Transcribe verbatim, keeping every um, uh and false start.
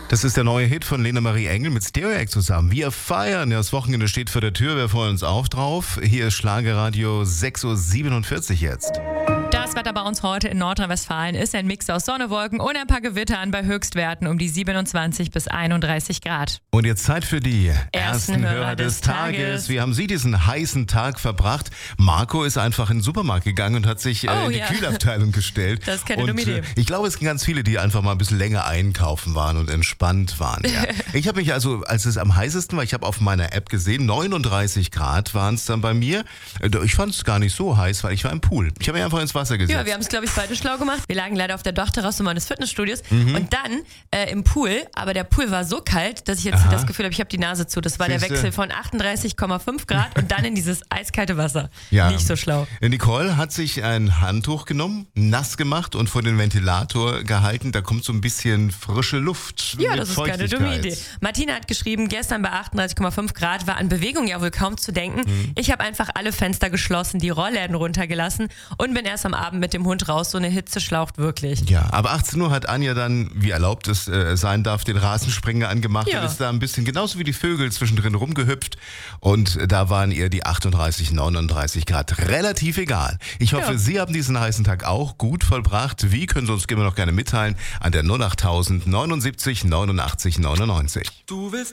Das ist der neue Hit von Lena Marie Engel mit Stereoact zusammen. Wir feiern. Ja, das Wochenende steht vor der Tür. Wir freuen uns auch drauf. Hier ist Schlagerradio sechs Uhr siebenundvierzig jetzt. Das Wetter bei uns heute in Nordrhein-Westfalen ist ein Mix aus Sonne, Wolken und ein paar Gewittern bei Höchstwerten um die siebenundzwanzig bis einunddreißig Grad. Und jetzt Zeit für die ersten, Ersten Hörer, Hörer des des Tages. Tages. Wie haben Sie diesen heißen Tag verbracht? Marco ist einfach in den Supermarkt gegangen und hat sich äh, Oh, in die ja. Kühlabteilung gestellt. Das ist keine und, dumme Idee. Äh, ich glaube, es sind ganz viele, die einfach mal ein bisschen länger einkaufen waren und entspannt waren. Ja. Ich habe mich also, als es am heißesten war, ich habe auf meiner App gesehen, neununddreißig Grad waren es dann bei mir. Äh, Ich fand es gar nicht so heiß, weil ich war im Pool. Ich habe mich einfach ins Wasser gesetzt. Ja, wir haben es, glaube ich, beide schlau gemacht. Wir lagen leider auf der Dachterrasse meines Fitnessstudios Mhm. und dann äh, im Pool. Aber der Pool war so kalt, dass ich jetzt Aha. das Gefühl habe, ich habe die Nase zu. Das war der Siehste. Wechsel von achtunddreißig Komma fünf Grad und dann in dieses eiskalte Wasser. Ja. Nicht so schlau. Nicole hat sich ein Handtuch genommen, nass gemacht und vor den Ventilator gehalten. Da kommt so ein bisschen frische Luft. Ja, mit das ist keine dumme Feuchtigkeit. Idee. Martina hat geschrieben, gestern bei achtunddreißig Komma fünf Grad war an Bewegung ja wohl kaum zu denken. Mhm. Ich habe einfach alle Fenster geschlossen, die Rollläden runtergelassen und bin erst am Abend mit dem Hund raus. So eine Hitze schlaucht wirklich. Ja, aber achtzehn Uhr hat Anja dann, wie erlaubt es äh, sein darf, den Rasensprenger angemacht Ja. und ist da ein bisschen, genauso wie die Vögel, zwischendrin rumgehüpft. Und da waren ihr die achtunddreißig, neununddreißig Grad relativ egal. Ich hoffe, Ja. Sie haben diesen heißen Tag auch gut vollbracht. Wie, können Sie uns immer noch gerne mitteilen an der null achttausend neunundsiebzig neunundachtzig neunundneunzig. Du willst